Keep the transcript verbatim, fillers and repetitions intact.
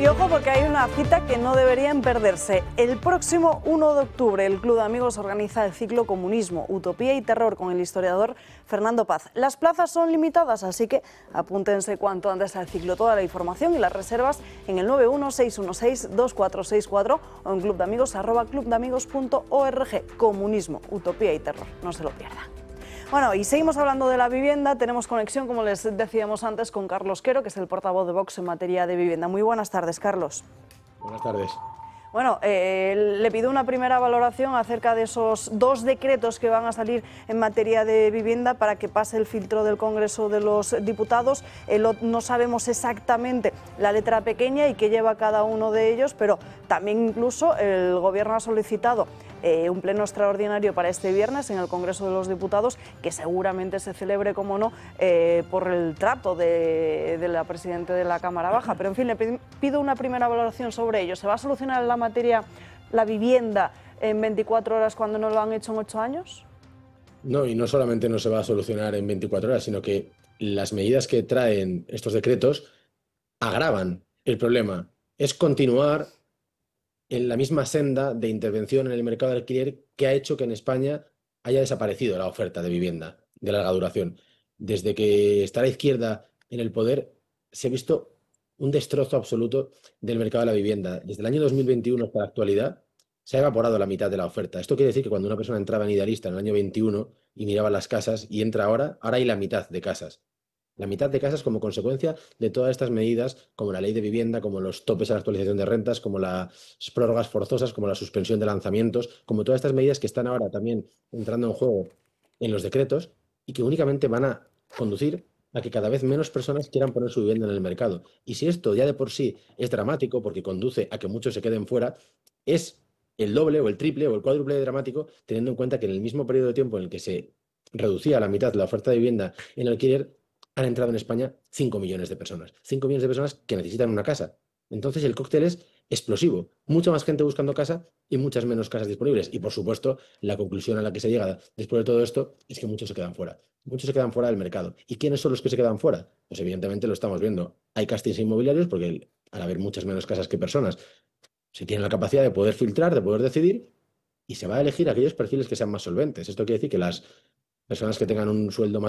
Y ojo, porque hay una cita que no deberían perderse. El próximo uno de octubre el Club de Amigos organiza el ciclo Comunismo, Utopía y Terror con el historiador Fernando Paz. Las plazas son limitadas, así que apúntense cuanto antes al ciclo. Toda la información y las reservas en el nueve uno seis uno seis dos cuatro seis cuatro o en clubdeamigos arroba clubdeamigos punto org. Comunismo, Utopía y Terror. No se lo pierdan. Bueno, y seguimos hablando de la vivienda. Tenemos conexión, como les decíamos antes, con Carlos Quero, que es el portavoz de Vox en materia de vivienda. Muy buenas tardes, Carlos. Buenas tardes. Bueno, eh, le pido una primera valoración acerca de esos dos decretos que van a salir en materia de vivienda para que pase el filtro del Congreso de los Diputados. Eh, lo, no sabemos exactamente la letra pequeña y qué lleva cada uno de ellos, pero también incluso el Gobierno ha solicitado Eh, un pleno extraordinario para este viernes en el Congreso de los Diputados, que seguramente se celebre, como no, eh, por el trato de, de la Presidenta de la Cámara Baja. Pero, en fin, le pido una primera valoración sobre ello. ¿Se va a solucionar la materia, la vivienda, en veinticuatro horas cuando no lo han hecho en ocho años? No, y no solamente no se va a solucionar en veinticuatro horas, sino que las medidas que traen estos decretos agravan el problema. Es continuar en la misma senda de intervención en el mercado de alquiler que ha hecho que en España haya desaparecido la oferta de vivienda de larga duración. Desde que está la izquierda en el poder, se ha visto un destrozo absoluto del mercado de la vivienda. Desde el año dos mil veintiuno hasta la actualidad, se ha evaporado la mitad de la oferta. Esto quiere decir que cuando una persona entraba en Idealista en el año veintiuno y miraba las casas y entra ahora, ahora hay la mitad de casas. La mitad de casas como consecuencia de todas estas medidas, como la ley de vivienda, como los topes a la actualización de rentas, como las prórrogas forzosas, como la suspensión de lanzamientos, como todas estas medidas que están ahora también entrando en juego en los decretos y que únicamente van a conducir a que cada vez menos personas quieran poner su vivienda en el mercado. Y si esto ya de por sí es dramático porque conduce a que muchos se queden fuera, es el doble o el triple o el cuádruple de dramático, teniendo en cuenta que en el mismo periodo de tiempo en el que se reducía a la mitad la oferta de vivienda en alquiler, han entrado en España cinco millones de personas. cinco millones de personas que necesitan una casa. Entonces el cóctel es explosivo. Mucha más gente buscando casa y muchas menos casas disponibles. Y por supuesto, la conclusión a la que se llega después de todo esto es que muchos se quedan fuera. Muchos se quedan fuera del mercado. ¿Y quiénes son los que se quedan fuera? Pues evidentemente lo estamos viendo. Hay castings inmobiliarios porque al haber muchas menos casas que personas, se tiene la capacidad de poder filtrar, de poder decidir y se va a elegir aquellos perfiles que sean más solventes. Esto quiere decir que las personas que tengan un sueldo más